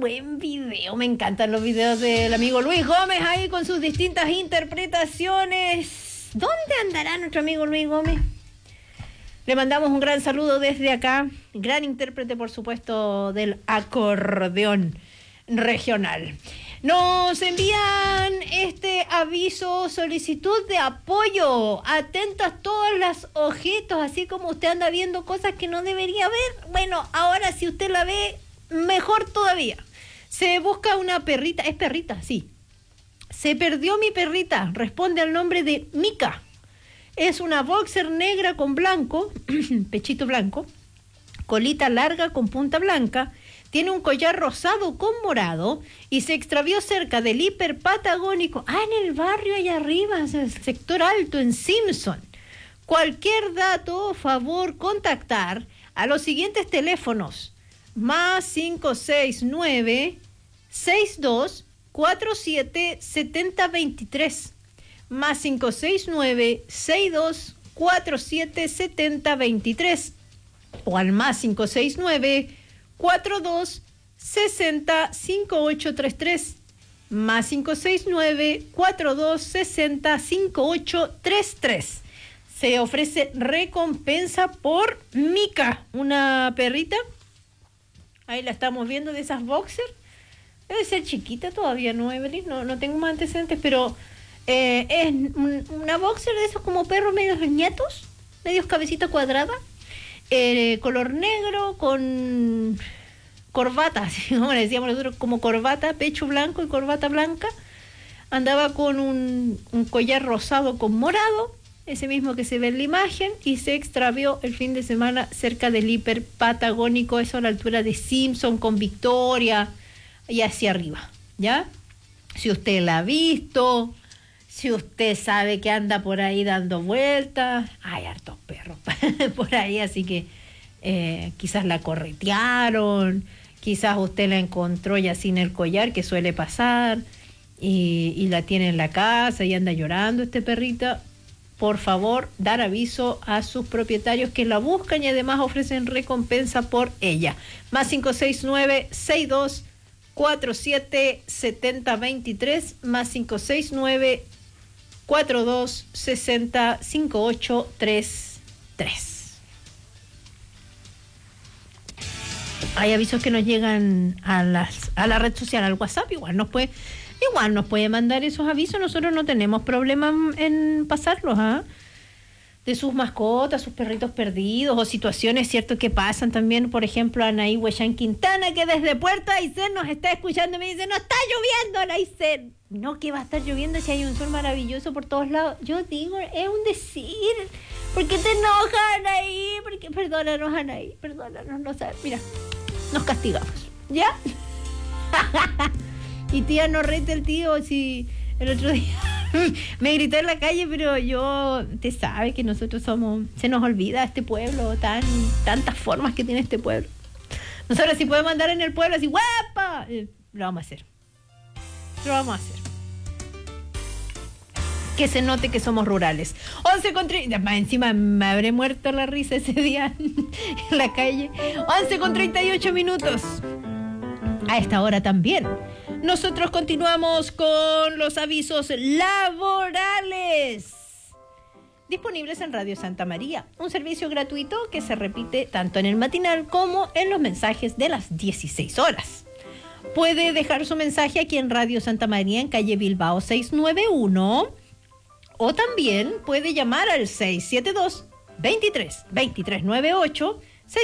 buen video, me encantan los videos del amigo Luis Gómez ahí con sus distintas interpretaciones. ¿Dónde andará nuestro amigo Luis Gómez? Le mandamos un gran saludo desde acá, gran intérprete por supuesto del acordeón regional. Nos envían este aviso, solicitud de apoyo. Atentas todas las ojitos, así como usted anda viendo cosas que no debería ver. Bueno, ahora si usted la ve, mejor todavía. Se busca una perrita, es perrita, sí. Se perdió mi perrita, responde al nombre de Mica. Es una boxer negra con blanco, pechito blanco, colita larga con punta blanca. Tiene un collar rosado con morado y se extravió cerca del hiper patagónico. En el barrio allá arriba, en el sector alto, en Simpson. Cualquier dato, favor contactar a los siguientes teléfonos. Más 569-6247-7023. Más 569-6247-7023. O al más 569-4260-5833, más 569-4260-5833. Se ofrece recompensa por Mica, una perrita. Ahí la estamos viendo, de esas boxer. Debe ser chiquita todavía, ¿no, Evelyn? No tengo más antecedentes, pero es una boxer de esos como perros medios ñatos, medios cabecita cuadrada. Color negro con corbata, así como le decíamos nosotros, como corbata, pecho blanco y corbata blanca. Andaba con un collar rosado con morado, ese mismo que se ve en la imagen, y se extravió el fin de semana cerca del hiper patagónico, eso a la altura de Simpson con Victoria y hacia arriba, ¿ya? Si usted la ha visto, si usted sabe que anda por ahí dando vueltas, hay hartos perros por ahí, así que quizás la corretearon, quizás usted la encontró ya sin el collar, que suele pasar, y la tiene en la casa y anda llorando este perrito. Por favor, dar aviso a sus propietarios que la buscan y además ofrecen recompensa por ella. Más 569-6247-7023, más 569-4260-5833. Hay avisos que nos llegan a la red social, al WhatsApp, igual nos puede mandar esos avisos, nosotros no tenemos problema en pasarlos, de sus mascotas, sus perritos perdidos, o situaciones, cierto, que pasan también. Por ejemplo, Anaí Huechán Quintana, que desde Puerto Aysén nos está escuchando, me dice: no está lloviendo en Aysén. No, que va a estar lloviendo si hay un sol maravilloso por todos lados. Yo digo, es un decir. ¿Por qué te enojas, Anaí? Porque perdónanos, Anaí, perdónanos, no sabes, mira, nos castigamos, ¿ya? Y tía, no rete el tío, si el otro día me gritó en la calle, pero yo, te sabe que nosotros se nos olvida este pueblo, tantas formas que tiene este pueblo. Nosotros si podemos andar en el pueblo así, ¡guapa! Lo vamos a hacer. Que se note que somos rurales. 11:30, más encima me habré muerto la risa ese día en la calle. 11:38. A esta hora también nosotros continuamos con los avisos laborales disponibles en Radio Santa María, un servicio gratuito que se repite tanto en el matinal como en los mensajes de las 16 horas. Puede dejar su mensaje aquí en Radio Santa María, en calle Bilbao 691, o también puede llamar al 672-23-2398,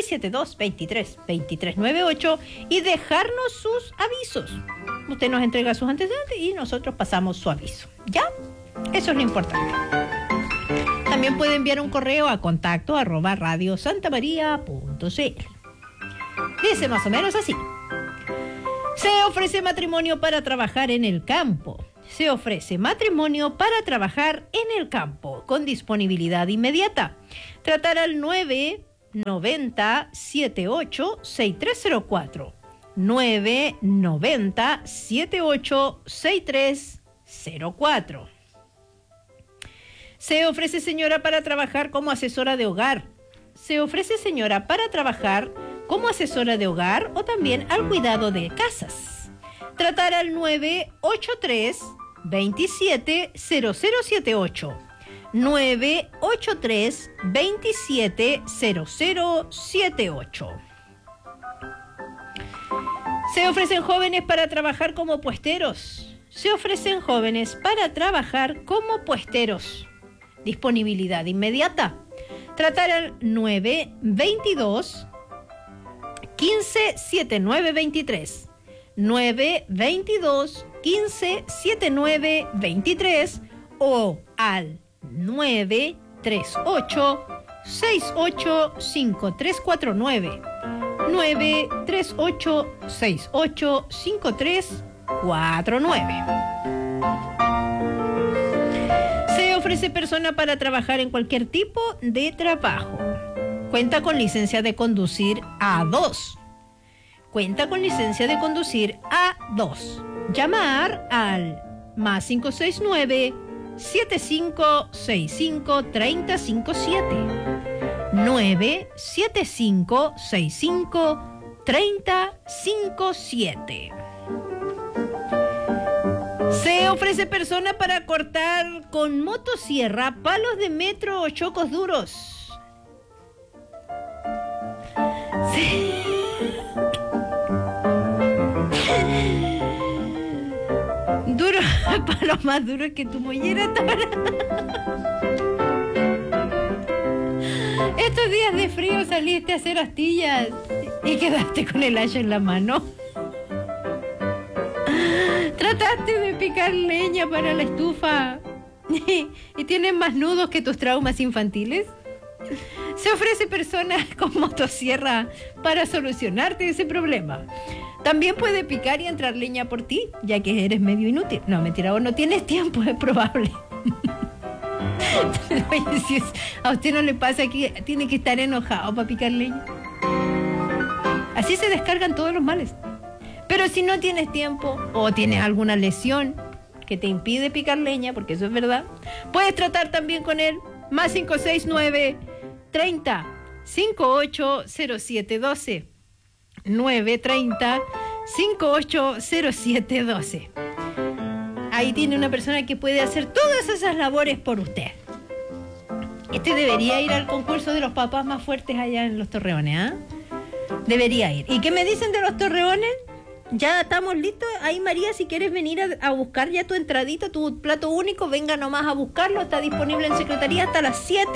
672-23-2398 y dejarnos sus avisos. Usted nos entrega sus antecedentes y nosotros pasamos su aviso, ¿ya? Eso es lo importante. También puede enviar un correo a contacto@radiosantamaria.cl. Dice más o menos así: se ofrece matrimonio para trabajar en el campo. Se ofrece matrimonio para trabajar en el campo con disponibilidad inmediata. Tratar al 990-78-6304. 990-78-6304. Se ofrece señora para trabajar como asesora de hogar. Se ofrece señora para trabajar como asesora de hogar o también al cuidado de casas. tratar al 983-270078. 983-270078. Se ofrecen jóvenes para trabajar como puesteros. Se ofrecen jóvenes para trabajar como puesteros. Disponibilidad inmediata. Tratar al 922 15 79 23. 922 15 79 23 o al 938 68 5349. 938 68 5349. Se ofrece persona para trabajar en cualquier tipo de trabajo. Cuenta con licencia de conducir A2. Cuenta con licencia de conducir A2. Llamar al más 569 7565 3057. 97565 3057. Se ofrece persona para cortar con motosierra palos de metro o chocos duros. Sí. Duro, palos más duros que tu mollera, Tora. Estos días de frío saliste a hacer astillas y quedaste con el hacha en la mano. Trataste de picar leña para la estufa y tienes más nudos que tus traumas infantiles. Se ofrece personas con motosierra para solucionarte ese problema. También puede picar y entrar leña por ti, ya que eres medio inútil. No, mentira, vos no tienes tiempo, es probable. Oye, si a usted no le pasa que tiene que estar enojado para picar leña. Así se descargan todos los males. Pero si no tienes tiempo o tienes alguna lesión que te impide picar leña, porque eso es verdad, puedes tratar también con él. Más 569 30 580712. 930 580712. Ahí tiene una persona que puede hacer todas esas labores por usted. Este debería ir al concurso de los papás más fuertes allá en Los Torreones, ¿ah? Debería ir. ¿Y qué me dicen de Los Torreones? Ya estamos listos. Ahí, María, si quieres venir a buscar ya tu entradita, tu plato único, venga nomás a buscarlo. Está disponible en Secretaría hasta las 7.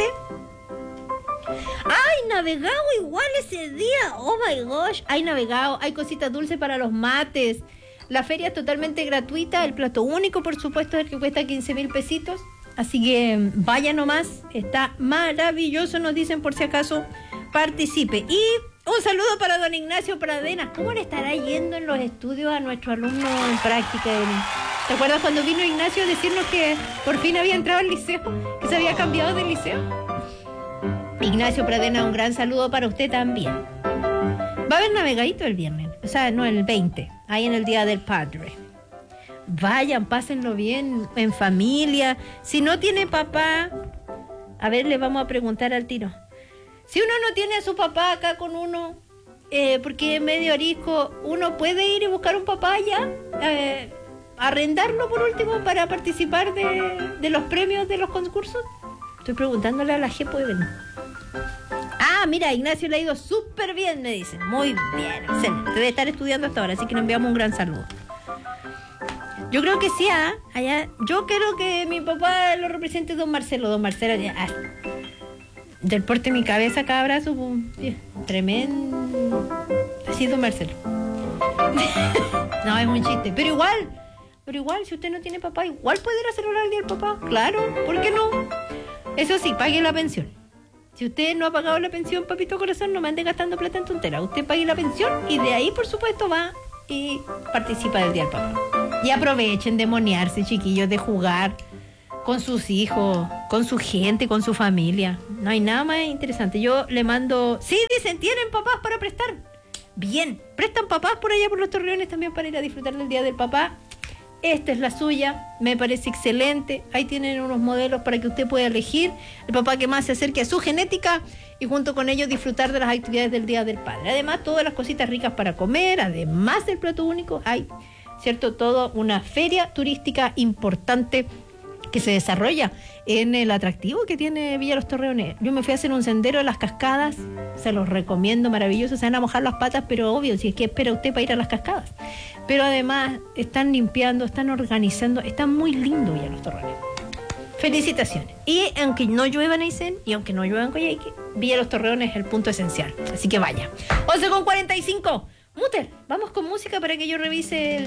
¡Ay, navegado igual ese día! ¡Oh, my gosh! Hay navegado, hay cositas dulces para los mates. La feria es totalmente gratuita. El plato único, por supuesto, es el que cuesta 15,000 pesitos. Así que vaya nomás. Está maravilloso, nos dicen por si acaso participe. Y un saludo para don Ignacio Pradenas. ¿Cómo le estará yendo en los estudios a nuestro alumno en práctica? ¿Te acuerdas cuando vino Ignacio a decirnos que por fin había entrado al liceo? Que se había cambiado de liceo. Ignacio Pradena, un gran saludo para usted también. Va a haber navegadito el viernes, o sea, no, el 20, ahí en el Día del Padre. Vayan, pásenlo bien, en familia. Si no tiene papá, a ver, le vamos a preguntar al tiro. Si uno no tiene a su papá acá con uno, porque es medio arisco, uno puede ir y buscar un papá allá, arrendarlo por último para participar de los premios de los concursos. Estoy preguntándole a la jefa de venir. Ah, mira, Ignacio le ha ido súper bien, me dicen. Muy bien, excelente. Debe estar estudiando hasta ahora, así que le enviamos un gran saludo. Yo creo que sí, allá. Yo quiero que mi papá lo represente don Marcelo. Don Marcelo, del porte de mi cabeza, cada brazo, tremendo. Así, don Marcelo. No, es un chiste. Pero igual, si usted no tiene papá, igual puede ir a celebrar el día del papá. Claro, ¿por qué no? Eso sí, pague la pensión. Si usted no ha pagado la pensión, papito corazón, no me ande gastando plata en tonteras. Usted pague la pensión y de ahí, por supuesto, va y participa del Día del Papá. Y aprovechen de monearse, chiquillos, de jugar con sus hijos, con su gente, con su familia. No hay nada más interesante. Yo le mando... Sí, dicen, ¿tienen papás para prestar? Bien, prestan papás por allá por Los Torreones también para ir a disfrutar del Día del Papá. Esta es la suya, me parece excelente. Ahí tienen unos modelos para que usted pueda elegir el papá que más se acerque a su genética y junto con ellos disfrutar de las actividades del Día del Padre. Además, todas las cositas ricas para comer, además del plato único, hay ¿cierto? Toda una feria turística importante que se desarrolla en el atractivo que tiene Villa Los Torreones. Yo me fui a hacer un sendero a las cascadas, se los recomiendo, maravilloso, se van a mojar las patas, pero obvio, si es que espera usted para ir a las cascadas. Pero además están limpiando, están organizando, está muy lindo Villa Los Torreones. Felicitaciones. Y aunque no llueva en Aysén y aunque no llueva en Coyhaique, Villa Los Torreones es el punto esencial. Así que vaya. 11:45. Muter, vamos con música para que yo revise